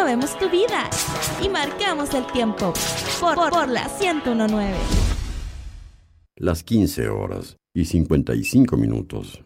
movemos tu vida y marcamos el tiempo por la 101.9. Las 15 horas y 55 minutos.